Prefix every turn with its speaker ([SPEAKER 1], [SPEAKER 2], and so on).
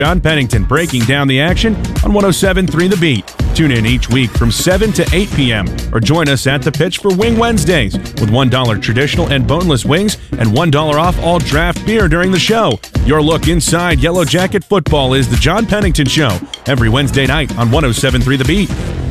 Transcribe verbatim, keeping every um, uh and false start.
[SPEAKER 1] John Pennington breaking down the action on one oh seven point three The Beat. Tune in each week from seven to eight p.m. or join us at the pitch for Wing Wednesdays with one dollar traditional and boneless wings and one dollar off all draft beer during the show. Your look inside Yellow Jacket football is the John Pennington Show every Wednesday night on one oh seven point three The Beat.